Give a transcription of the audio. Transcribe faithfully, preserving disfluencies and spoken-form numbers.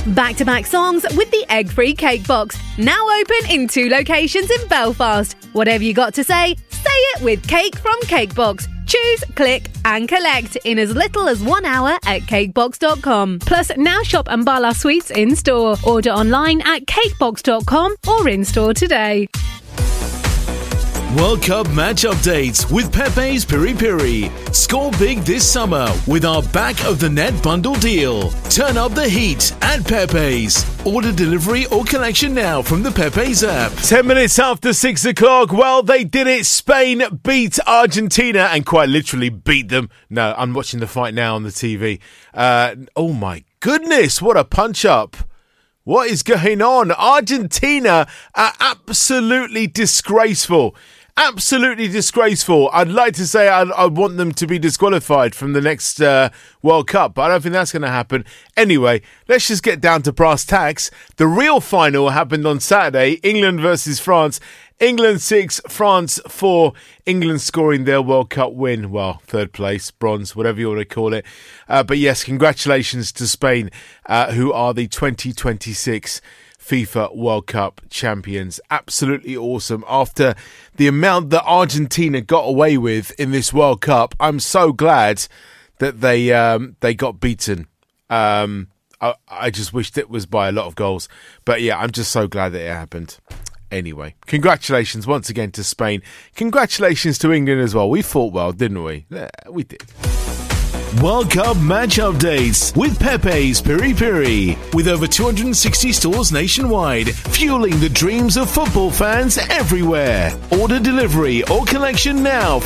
Back-to-back songs with the egg-free cake box. Now open in two locations in Belfast. Whatever you got to say, say it with Cake from Cakebox. Choose, click and collect in as little as one hour at cakebox dot com. Plus, now shop Ambala Sweets in-store. Order online at cakebox dot com or in-store today. World Cup match updates with Pepe's Piri Piri. Score big this summer with our back of the net bundle deal. Turn up the heat at Pepe's. Order delivery or collection now from the Pepe's app. Ten minutes after six o'clock. Well, they did it. Spain beat Argentina and quite literally beat them. No, I'm watching the fight now on the T V. Uh, oh my goodness, what a punch up. What is going on? Argentina are absolutely disgraceful. Absolutely disgraceful. I'd like to say I'd, I want them to be disqualified from the next uh, World Cup, but I don't think that's going to happen. Anyway, let's just get down to brass tacks. The real final happened on Saturday, England versus France. England six, France four. England scoring their World Cup win. Well, third place, bronze, whatever you want to call it. Uh, but yes, congratulations to Spain, uh, who are the twenty twenty-six FIFA World Cup champions. Absolutely awesome. After the amount that Argentina got away with in this World Cup, I'm so glad that they um, they got beaten. Um, I, I just wished it was by a lot of goals. But yeah, I'm just so glad that it happened. Anyway, congratulations once again to Spain. Congratulations to England as well. We fought well, didn't we? Yeah, we did. World Cup match updates with Pepe's Piri Piri. With over two hundred sixty stores nationwide, fueling the dreams of football fans everywhere. Order delivery or collection now